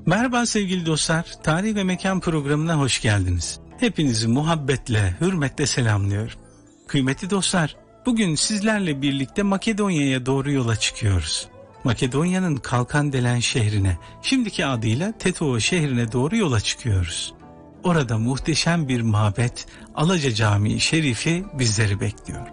Merhaba sevgili dostlar, Tarih ve Mekan programına hoş geldiniz. Hepinizi muhabbetle, hürmetle selamlıyorum. Kıymetli dostlar, bugün sizlerle birlikte Makedonya'ya doğru yola çıkıyoruz. Makedonya'nın Kalkandelen şehrine, şimdiki adıyla Tetova şehrine doğru yola çıkıyoruz. Orada muhteşem bir mabet, Alaca Camii Şerifi bizleri bekliyor.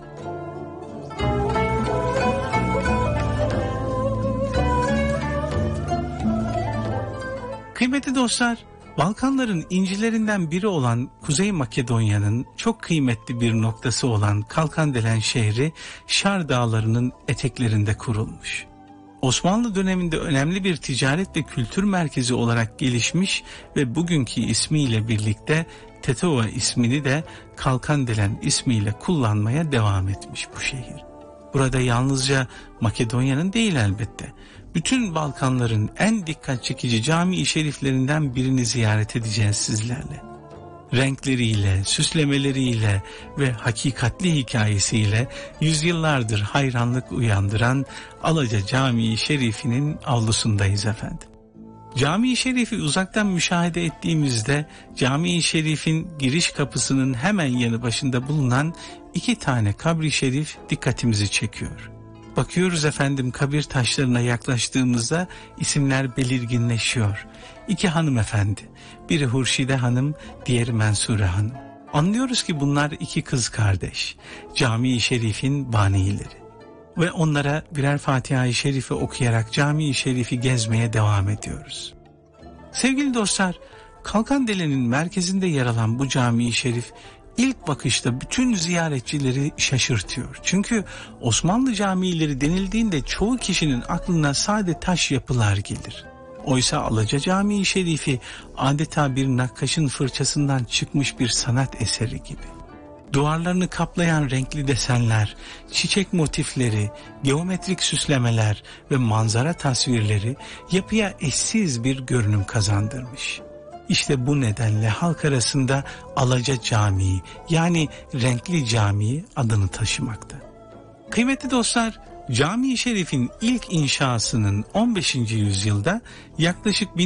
Kıymetli dostlar, Balkanların incilerinden biri olan Kuzey Makedonya'nın çok kıymetli bir noktası olan Kalkandelen şehri Şar Dağları'nın eteklerinde kurulmuş. Osmanlı döneminde önemli bir ticaret ve kültür merkezi olarak gelişmiş ve bugünkü ismiyle birlikte Tetova ismini de Kalkandelen ismiyle kullanmaya devam etmiş bu şehir. Burada yalnızca Makedonya'nın değil elbette, bütün Balkanların en dikkat çekici cami-i şeriflerinden birini ziyaret edeceğiz sizlerle. Renkleriyle, süslemeleriyle ve hakikatli hikayesiyle yüzyıllardır hayranlık uyandıran Alaca Camii Şerifi'nin avlusundayız efendim. Cami-i Şerifi uzaktan müşahede ettiğimizde Cami-i Şerif'in giriş kapısının hemen yanı başında bulunan 2 tane kabri şerif dikkatimizi çekiyor. Bakıyoruz efendim, kabir taşlarına yaklaştığımızda isimler belirginleşiyor. 2 hanımefendi, biri Hurşide Hanım, diğeri Mensure Hanım. Anlıyoruz ki bunlar 2 kız kardeş, Cami-i Şerif'in banileri. Ve onlara birer Fatiha-i Şerife okuyarak Cami-i Şerif'i gezmeye devam ediyoruz. Sevgili dostlar, Kalkandelen'in merkezinde yer alan bu Cami-i Şerif İlk bakışta bütün ziyaretçileri şaşırtıyor. Çünkü Osmanlı camileri denildiğinde çoğu kişinin aklına sade taş yapılar gelir. Oysa Alaca Camii Şerifi adeta bir nakkaşın fırçasından çıkmış bir sanat eseri gibi. Duvarlarını kaplayan renkli desenler, çiçek motifleri, geometrik süslemeler ve manzara tasvirleri yapıya eşsiz bir görünüm kazandırmış. İşte bu nedenle halk arasında Alaca Camii, yani renkli cami adını taşımakta. Kıymetli dostlar, Cami-i Şerif'in ilk inşasının 15. yüzyılda yaklaşık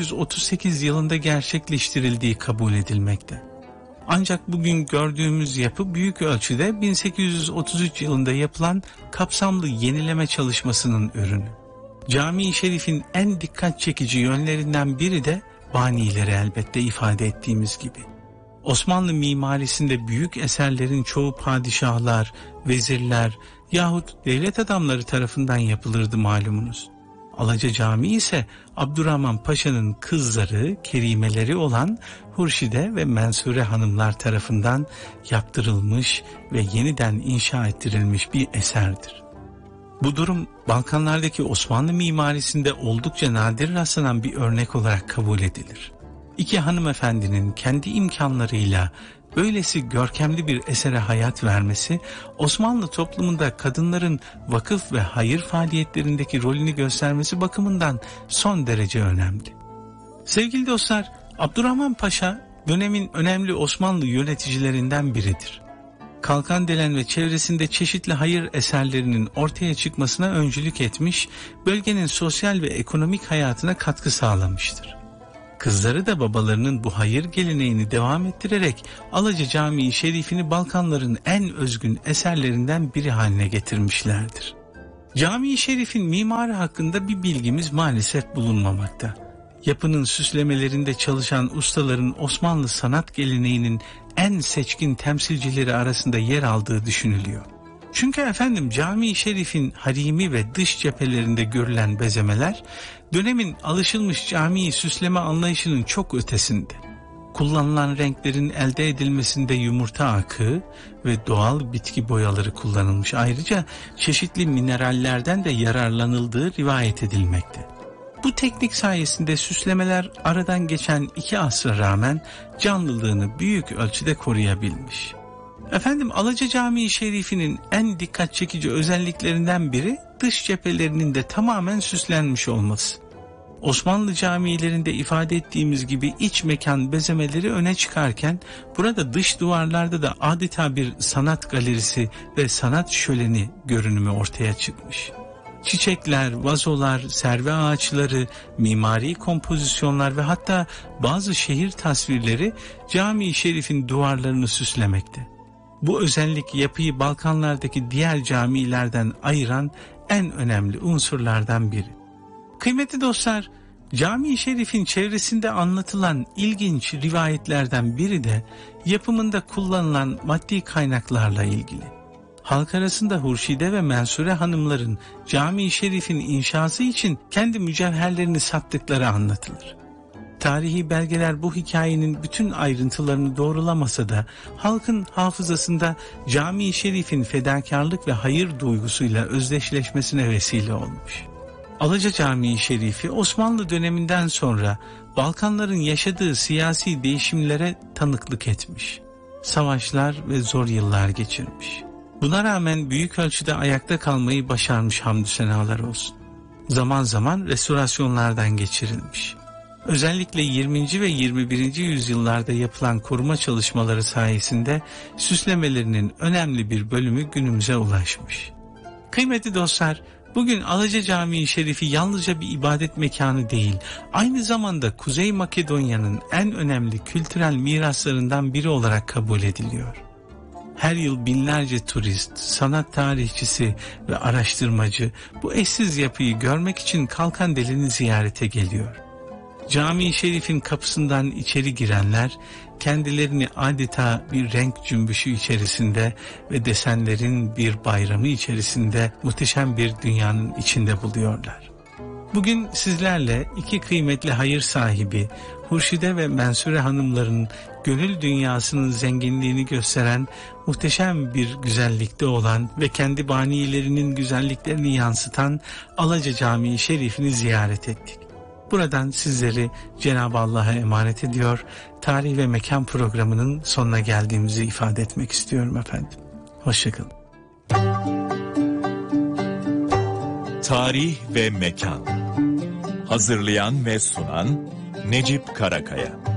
1438 yılında gerçekleştirildiği kabul edilmekte. Ancak bugün gördüğümüz yapı büyük ölçüde 1833 yılında yapılan kapsamlı yenileme çalışmasının ürünü. Cami-i Şerif'in en dikkat çekici yönlerinden biri de banileri elbette ifade ettiğimiz gibi. Osmanlı mimarisinde büyük eserlerin çoğu padişahlar, vezirler yahut devlet adamları tarafından yapılırdı malumunuz. Alaca Camii ise Abdurrahman Paşa'nın kızları, kerimeleri olan Hurşide ve Mensure hanımlar tarafından yaptırılmış ve yeniden inşa ettirilmiş bir eserdir. Bu durum Balkanlardaki Osmanlı mimarisinde oldukça nadir rastlanan bir örnek olarak kabul edilir. 2 hanımefendinin kendi imkanlarıyla böylesi görkemli bir esere hayat vermesi, Osmanlı toplumunda kadınların vakıf ve hayır faaliyetlerindeki rolünü göstermesi bakımından son derece önemli. Sevgili dostlar, Abdurrahman Paşa dönemin önemli Osmanlı yöneticilerinden biridir. Kalkandelen ve çevresinde çeşitli hayır eserlerinin ortaya çıkmasına öncülük etmiş, bölgenin sosyal ve ekonomik hayatına katkı sağlamıştır. Kızları da babalarının bu hayır geleneğini devam ettirerek Alaca Camii Şerifini Balkanların en özgün eserlerinden biri haline getirmişlerdir. Cami-i Şerif'in mimarı hakkında bir bilgimiz maalesef bulunmamakta. Yapının süslemelerinde çalışan ustaların Osmanlı sanat geleneğinin en seçkin temsilcileri arasında yer aldığı düşünülüyor. Çünkü efendim Cami-i Şerif'in harimi ve dış cephelerinde görülen bezemeler dönemin alışılmış cami süsleme anlayışının çok ötesinde. Kullanılan renklerin elde edilmesinde yumurta akı ve doğal bitki boyaları kullanılmış. Ayrıca çeşitli minerallerden de yararlanıldığı rivayet edilmekte. Bu teknik sayesinde süslemeler aradan geçen 2 asra rağmen canlılığını büyük ölçüde koruyabilmiş. Efendim Alaca Camii Şerifi'nin en dikkat çekici özelliklerinden biri dış cephelerinin de tamamen süslenmiş olması. Osmanlı camilerinde ifade ettiğimiz gibi iç mekan bezemeleri öne çıkarken burada dış duvarlarda da adeta bir sanat galerisi ve sanat şöleni görünümü ortaya çıkmış. Çiçekler, vazolar, serve ağaçları, mimari kompozisyonlar ve hatta bazı şehir tasvirleri Cami-i Şerif'in duvarlarını süslemekte. Bu özellik yapıyı Balkanlardaki diğer camilerden ayıran en önemli unsurlardan biri. Kıymetli dostlar, Cami-i Şerif'in çevresinde anlatılan ilginç rivayetlerden biri de yapımında kullanılan maddi kaynaklarla ilgili. Halk arasında Hurşide ve Mensure hanımların Cami-i Şerif'in inşası için kendi mücevherlerini sattıkları anlatılır. Tarihi belgeler bu hikayenin bütün ayrıntılarını doğrulamasa da halkın hafızasında Cami-i Şerif'in fedakarlık ve hayır duygusuyla özdeşleşmesine vesile olmuş. Alaca Camii Şerifi Osmanlı döneminden sonra Balkanların yaşadığı siyasi değişimlere tanıklık etmiş. Savaşlar ve zor yıllar geçirmiş. Buna rağmen büyük ölçüde ayakta kalmayı başarmış, hamdü senalar olsun. Zaman zaman restorasyonlardan geçirilmiş. Özellikle 20. ve 21. yüzyıllarda yapılan koruma çalışmaları sayesinde süslemelerinin önemli bir bölümü günümüze ulaşmış. Kıymetli dostlar, bugün Alaca Camii Şerifi yalnızca bir ibadet mekanı değil, aynı zamanda Kuzey Makedonya'nın en önemli kültürel miraslarından biri olarak kabul ediliyor. Her yıl binlerce turist, sanat tarihçisi ve araştırmacı bu eşsiz yapıyı görmek için Kalkandele'ni ziyarete geliyor. Cami-i Şerif'in kapısından içeri girenler kendilerini adeta bir renk cümbüşü içerisinde ve desenlerin bir bayramı içerisinde muhteşem bir dünyanın içinde buluyorlar. Bugün sizlerle iki kıymetli hayır sahibi Hurşide ve Mensure hanımların gönül dünyasının zenginliğini gösteren muhteşem bir güzellikte olan ve kendi banilerinin güzelliklerini yansıtan Alaca Camii Şerif'ini ziyaret ettik. Buradan sizleri Cenab-ı Allah'a emanet ediyor, tarih ve mekan programının sonuna geldiğimizi ifade etmek istiyorum efendim. Hoşçakalın. Tarih ve mekan. Hazırlayan ve sunan Necip Karakaya.